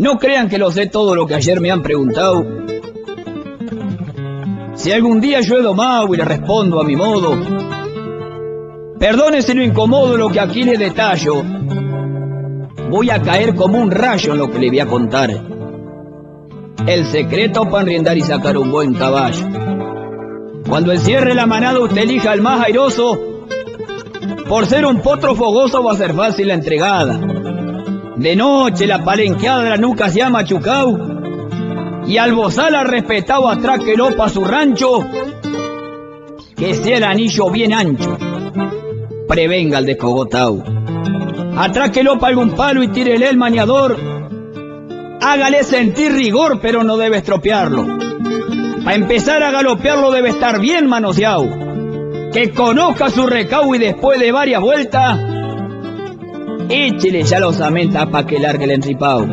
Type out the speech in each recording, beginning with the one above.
No crean que lo sé todo lo que ayer me han preguntado. Si algún día yo he domado y le respondo a mi modo, perdone si no incomodo lo que aquí le detallo. Voy a caer como un rayo en lo que le voy a contar. El secreto para enriendar y sacar un buen caballo. Cuando encierre la manada usted elija al más airoso. Por ser un potro fogoso va a ser fácil la entregada. De noche la palenqueada de la nuca se ha machucado. Y al bozal ha respetado atráquelo pa' su rancho. Que sea el anillo bien ancho. Prevenga el descogotao. Atráquelo pa' algún palo y tírele el maniador. Hágale sentir rigor, pero no debe estropearlo. Pa' empezar a galopearlo debe estar bien manoseado. Que conozca su recao y después de varias vueltas, échele ya la osamenta pa' que largue el enripao.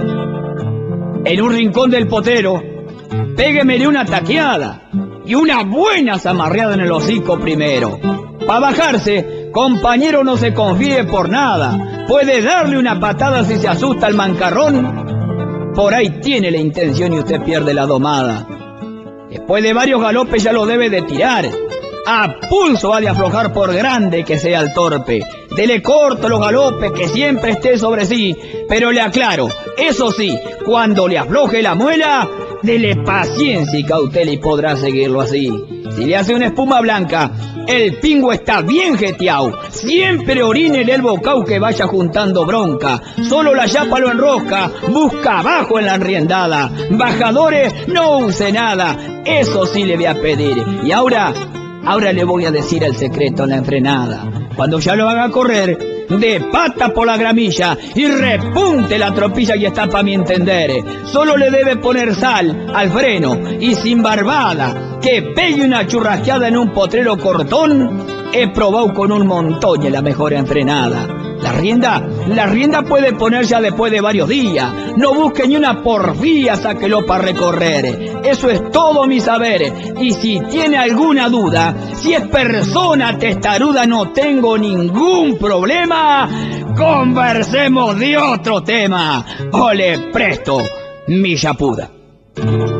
En un rincón del potero, péguemele una taqueada y una buena zamarreada en el hocico primero. Pa' bajarse, compañero, no se confíe por nada. Puede darle una patada si se asusta al mancarrón. Por ahí tiene la intención y usted pierde la domada. Después de varios galopes ya lo debe de tirar. A pulso ha de aflojar por grande que sea el torpe. Dele corto los galopes, que siempre esté sobre sí. Pero le aclaro, eso sí, cuando le afloje la muela, dele paciencia y cautela y podrá seguirlo así. Si le hace una espuma blanca, el pingo está bien jeteado. Siempre orínele el bocao que vaya juntando bronca. Solo la chapa lo enrosca, busca abajo en la enriendada. Bajadores, no use nada, eso sí le voy a pedir. Y ahora le voy a decir el secreto en la enfrenada. Cuando ya lo haga correr, de pata por la gramilla y repunte la tropilla y está para mi entender. Solo le debe poner sal al freno y sin barbada, que pegue una churrasqueada en un potrero cortón. He probado con un montón y la mejor enfrenada. La rienda puede poner ya después de varios días. No busque ni una porfía, sáquelo para recorrer. Eso es todo mi saber. Y si tiene alguna duda, si es persona testaruda, no tengo ningún problema. Conversemos de otro tema. Ole presto, mi chapuda.